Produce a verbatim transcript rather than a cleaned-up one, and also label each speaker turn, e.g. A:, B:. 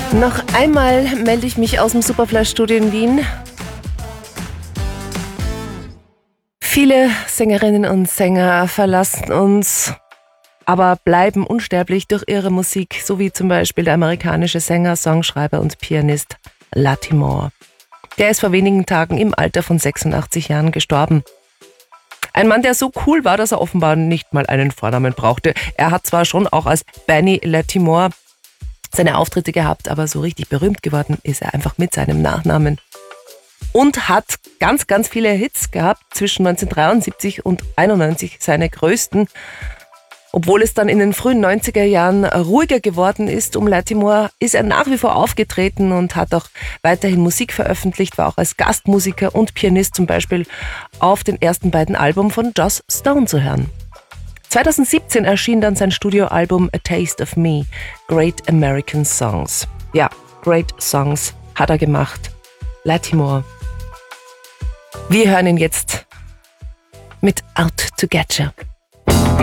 A: Noch einmal melde ich mich aus dem Superfly-Studio in Wien. Viele Sängerinnen und Sänger verlassen uns, aber bleiben unsterblich durch ihre Musik, so wie zum Beispiel der amerikanische Sänger, Songschreiber und Pianist Latimore. Der ist vor wenigen Tagen im Alter von sechsundachtzig Jahren gestorben. Ein Mann, der so cool war, dass er offenbar nicht mal einen Vornamen brauchte. Er hat zwar schon auch als Benny Latimore seine Auftritte gehabt, aber so richtig berühmt geworden ist er einfach mit seinem Nachnamen. Und hat ganz, ganz viele Hits gehabt, zwischen neunzehnhundertdreiundsiebzig und einundneunzig seine größten. Obwohl es dann in den frühen neunziger Jahren ruhiger geworden ist um Latimore, ist er nach wie vor aufgetreten und hat auch weiterhin Musik veröffentlicht, war auch als Gastmusiker und Pianist zum Beispiel auf den ersten beiden Alben von Joss Stone zu hören. zweitausendsiebzehn erschien dann sein Studioalbum A Taste of Me, Great American Songs. Ja, Great Songs hat er gemacht. Latimore. Wir hören ihn jetzt mit Out to Get You.